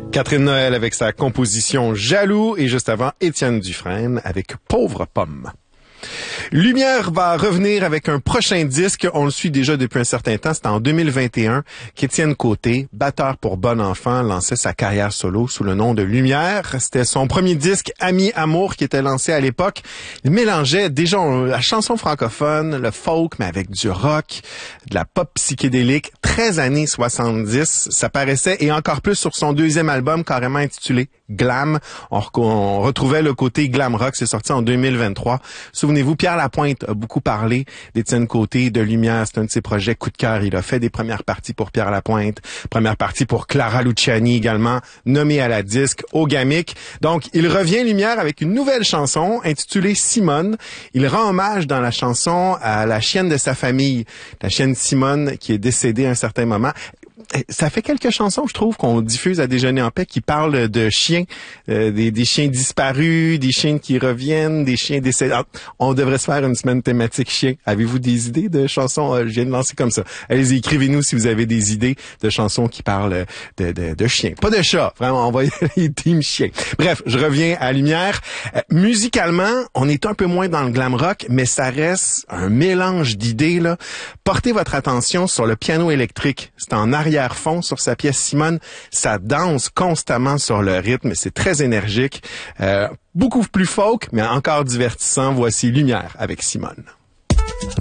Catherine Noël avec sa composition Jaloux et juste avant Étienne Dufresne avec Pauvre Pomme. Lumière va revenir avec un prochain disque. On le suit déjà depuis un certain temps. C'est en 2021 qu'Étienne Côté, batteur pour Bon Enfant, lançait sa carrière solo sous le nom de Lumière. C'était son premier disque, Ami Amour, qui était lancé à l'époque. Il mélangeait déjà la chanson francophone, le folk, mais avec du rock, de la pop psychédélique, 13 années 70. Ça paraissait, et encore plus sur son deuxième album, carrément intitulé Glam. On retrouvait le côté glam rock. C'est sorti en 2023. Souvenez-vous, Pierre Lapointe a beaucoup parlé d'Étienne Côté, de Lumière. C'est un de ses projets coup de cœur. Il a fait des premières parties pour Pierre Lapointe, première partie pour Clara Luciani également, nommée à la disque au Gamic. Donc, il revient Lumière avec une nouvelle chanson intitulée Simone. Il rend hommage dans la chanson à la chienne de sa famille, la chienne Simone qui est décédée à un certain moment. Ça fait quelques chansons, je trouve, qu'on diffuse à Déjeuner en paix qui parlent de chiens, des chiens disparus, des chiens qui reviennent, des chiens décédés. On devrait se faire une semaine thématique chiens. Avez-vous des idées de chansons? Je viens de lancer comme ça. Allez-y, écrivez-nous si vous avez des idées de chansons qui parlent de chiens. Pas de chats, vraiment, on va y aller team chiens. Bref, je reviens à Lumière. Musicalement, on est un peu moins dans le glam rock, mais ça reste un mélange d'idées, là. Portez votre attention sur le piano électrique. C'est en arrière-fond sur sa pièce Simone. Ça danse constamment sur le rythme. C'est très énergique. Beaucoup plus folk, mais encore divertissant. Voici Lumière avec Simone.